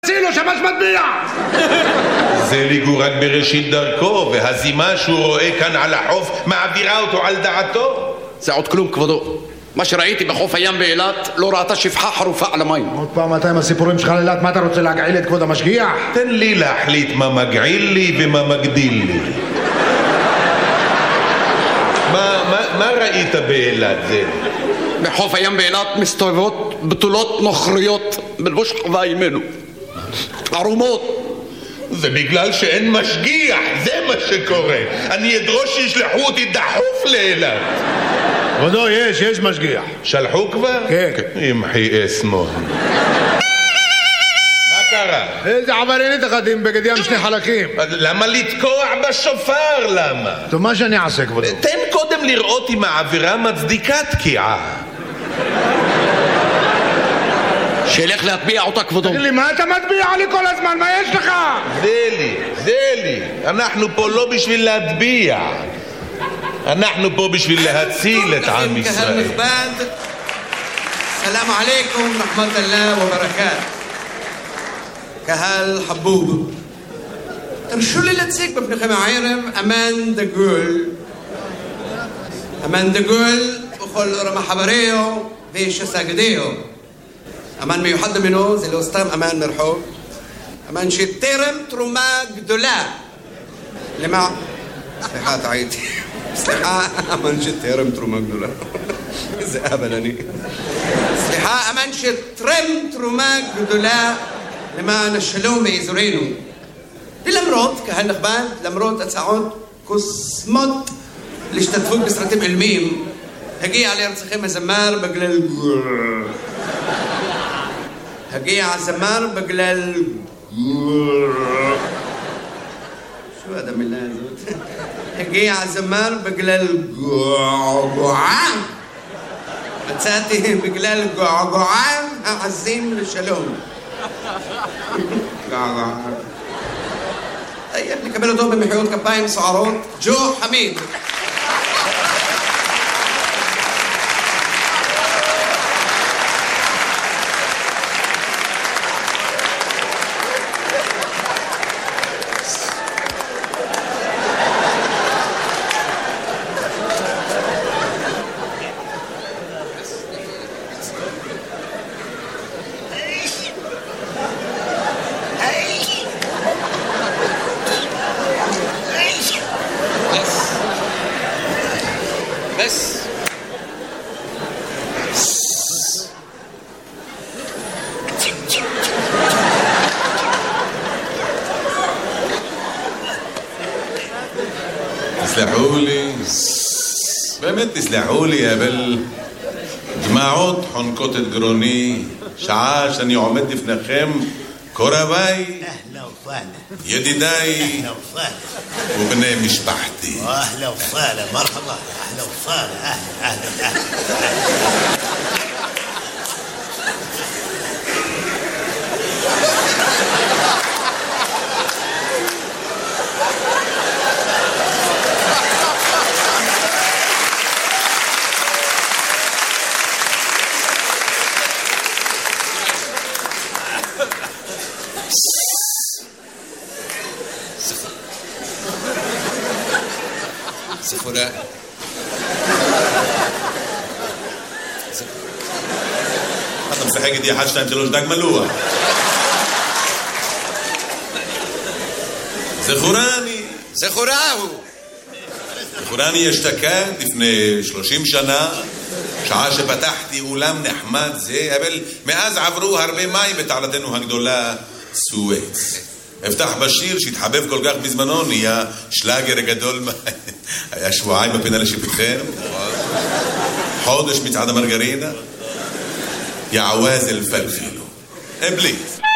לו שמש מטביע. זה ליגו רק בראשית דרכו, והזימה שהוא רואה כאן על החוף מעבירה אותו על דעתו. זה עוד כלום כבודו. מה שראיתי בחוף הים באילת לא ראתה שפחה חרופה על המים. עוד פעם אתה עם הסיפורים שלך לאילת, מה אתה רוצה להגעיל את כבוד המשגיח? תן לי להחליט מה מגעיל לי ומה מגדיל לי. מה ראית באילת זה? בחוף הים באילת מסתובבות בתולות נוכריות בלבוש חווה ימינו ערומות. זה בגלל שאין משגיח, זה מה שקורה. אני אדרוש שישלחו אותי דחוף לאילת. כבודו, יש משגיח. שלחו כבר? כן. ימחי אסמו. מה קרה? איזה עבריינים אחדים בגד ים שני חלקים. למה לתקוע בשופר? למה? טוב, מה שאני אעשה, כבודו? תן קודם לראות אם העבירה מצדיקה תקיעה. שילך להטביע אותה כבודו. תגיד לי, מה אתה מטביע לי כל הזמן? מה יש לך? זה לי. אנחנו פה לא בשביל להטביע. אנחנו פה בשביל להציל את עם ישראל. קהל נכבד, סלאם עליכום, רחמת אללה וברקאת. קהל חבוב, תרשו לי להציג בפניכם הערב אמן דגול. אמן דגול בכל רמה חבריו ושסגדיו. אמן מיוחד ממנו, זה לא סתם אמן מרחוב. אמן שתרם תרומה גדולה למה... סליחה, טעיתי. סליחה, אמן שתרם תרומה גדולה. איזה אבל אני. סליחה, אמן שתרם תרומה גדולה למען השלום באזורנו. ולמרות, קהל נכבד, למרות הצעות קוסמות להשתתפות בסרטים עילמיים, הגיע לארצכם הזמר בגלל... הגיע הזמר בגלל... شو هذا من هذا؟ הגיע הזמר בגלל געגועה. מצאתי בגלל געגועה העזים לשלום. געגועה. נקבל אותו במחיאות כפיים סוערות. ג'ו חמיד. תסלחו לי, באמת תסלחו לי, אבל דמעות חונקות את גרוני שעה שאני עומד לפניכם, קורביי, ידידיי ובני משפחתי. אהלה וסהלה, מרחבה, אהלה וסהלה, אהלה. סחורה. אתה משחק איתי 1, 2, 3 דג מלוח. זכורני אשתקד לפני 30 שנה, שעה שפתחתי אולם נחמד זה, אבל מאז עברו הרבה מים בתעלתנו הגדולה סואץ. הבטח בשיר שהתחבב כל כך בזמנו, נהיה שלאגר גדול. היה שבועיים בפינה לשיפוטכם, חודש מצעד המרגרינה, יעווז אלפלפילו. בלי